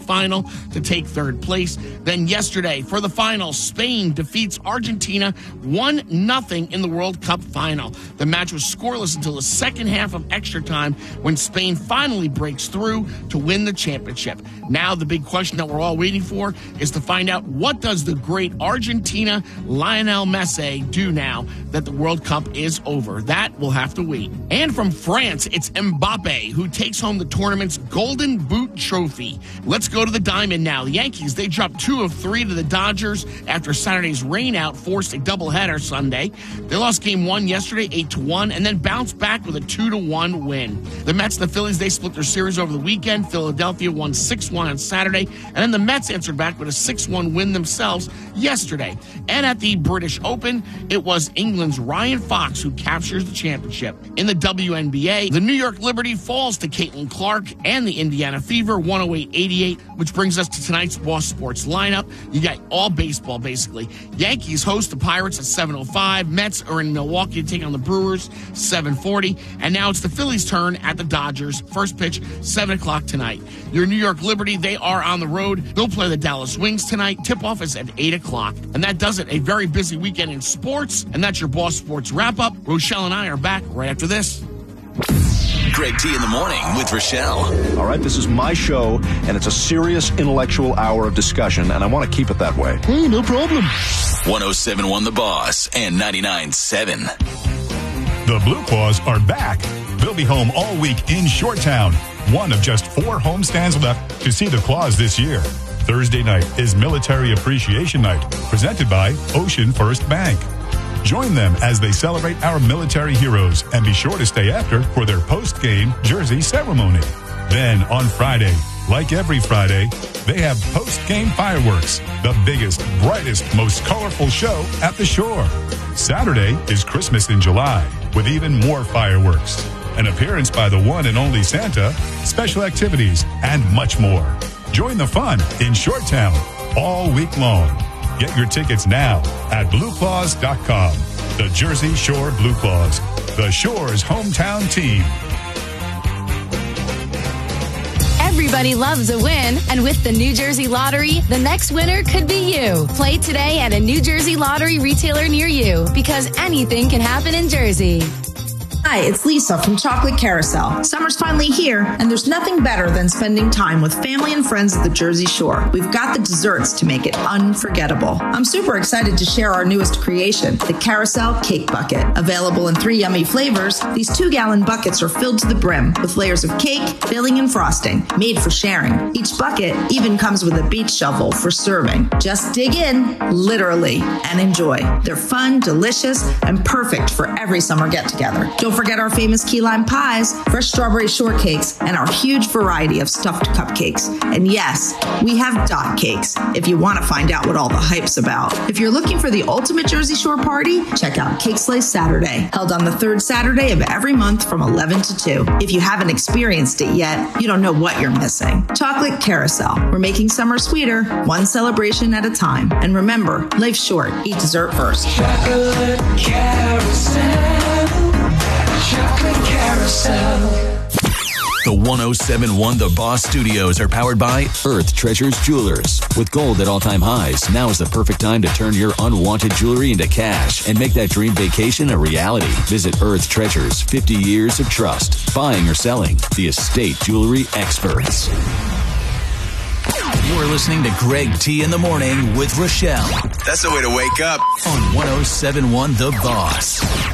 semifinal to take third place. Then yesterday, for the final, Spain defeats Argentina 1-0 in the World Cup final. The match was scoreless until the second half of extra time when Spain finally breaks through to win the championship. Now the big question that we're all waiting for is to find out, what does the great Argentina Lionel Messi do now that the World Cup is over? That will have to wait. And from France, it's Mbappe who takes home the tournament's Golden Boot trophy. Let's go to the diamond now. The Yankees, they dropped 2 of 3 to the Dodgers after Saturday's rainout forced a doubleheader Sunday. They lost game 1 yesterday, 8-1, and then bounced back with a 2-1 win. The Mets and the Phillies, they split their series over the weekend. Philadelphia won 6-1 on Saturday, and then the Mets answered back with a 6-1 win themselves yesterday. And at the British Open, it was England's Ryan Fox who captures the championship. In the WNBA, the New York Liberty falls to Caitlin Clark and the Indiana Fever 108-88, which brings us to tonight's Boss Sports lineup. You got all baseball, basically. Yankees host the Pirates at 7:05. Mets are in Milwaukee to take on the Brewers, 7:40. And now it's the Phillies' turn at the Dodgers. First pitch, 7 o'clock tonight. Your New York Liberty, they are on the road. They'll play the Dallas Wings tonight. Tip-off is at 8 o'clock. And that does it. A very busy weekend in sports. And that's your Boss Sports wrap-up. Rochelle and I are back right after this. Greg T in the morning with Rochelle. All right, this is my show, and it's a serious intellectual hour of discussion, and I want to keep it that way. Hey, no problem. 107.1 The Boss and 99.7. The Blue Claws are back. They'll be home all week in Shoretown. One of just 4 homestands left to see the Claws this year. Thursday night is Military Appreciation Night, presented by Ocean First Bank. Join them as they celebrate our military heroes, and be sure to stay after for their post-game jersey ceremony. Then on Friday, like every Friday, they have post-game fireworks, the biggest, brightest, most colorful show at the shore. Saturday is Christmas in July, with even more fireworks, an appearance by the one and only Santa, special activities, and much more. Join the fun in Shoretown all week long. Get your tickets now at BlueClaws.com. The Jersey Shore Blue Claws, the Shore's hometown team. Everybody loves a win, and with the New Jersey Lottery, the next winner could be you. Play today at a New Jersey Lottery retailer near you, because anything can happen in Jersey. Hi, it's Lisa from Chocolate Carousel. Summer's finally here, and there's nothing better than spending time with family and friends at the Jersey Shore. We've got the desserts to make it unforgettable. I'm super excited to share our newest creation, the Carousel Cake Bucket. Available in 3 yummy flavors, these 2-gallon buckets are filled to the brim with layers of cake, filling, and frosting, made for sharing. Each bucket even comes with a beach shovel for serving. Just dig in, literally, and enjoy. They're fun, delicious, and perfect for every summer get-together. Don't forget our famous key lime pies, fresh strawberry shortcakes, and our huge variety of stuffed cupcakes. And yes, we have dot cakes if you want to find out what all the hype's about. If you're looking for the ultimate Jersey Shore party, check out Cake Slice Saturday, held on the 3rd Saturday of every month from 11 to 2. If you haven't experienced it yet, you don't know what you're missing. Chocolate Carousel. We're making summer sweeter, one celebration at a time. And remember, life's short. Eat dessert first. Chocolate Carousel. Chocolate Carousel. The 107.1 The Boss Studios are powered by Earth Treasures Jewelers. With gold at all-time highs, now is the perfect time to turn your unwanted jewelry into cash and make that dream vacation a reality. Visit Earth Treasures, 50 years of trust. Buying or selling, the estate jewelry experts. You're listening to Greg T in the morning with Rochelle. That's the way to wake up. On 107.1 The Boss.